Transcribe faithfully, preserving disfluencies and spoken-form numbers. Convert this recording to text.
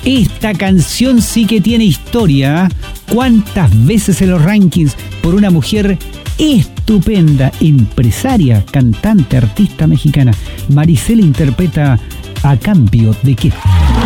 Esta canción sí que tiene historia. ¿Cuántas veces en los rankings por una mujer estupenda, empresaria, cantante, artista mexicana? Maricela interpreta A Cambio de Qué.